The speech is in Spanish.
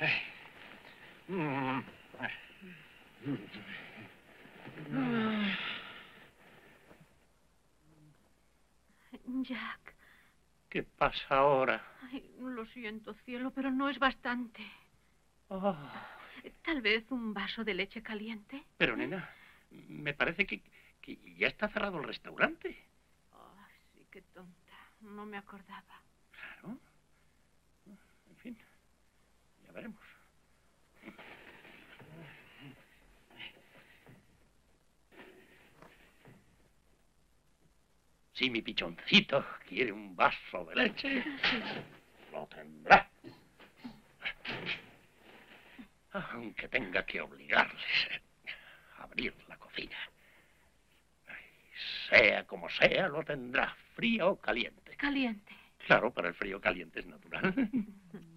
Jack. ¿Qué pasa ahora? Ay, lo siento, cielo, pero no es bastante. Oh. Tal vez un vaso de leche caliente. Pero, nena, me parece que ya está cerrado el restaurante. Oh, sí, qué tonta. No me acordaba. Claro. En fin, ya veremos. Si mi pichoncito quiere un vaso de leche, lo tendrá. Aunque tenga que obligarles a abrir la cocina. Sea como sea, lo tendrá, frío o caliente. Caliente. Claro, para el frío caliente es natural.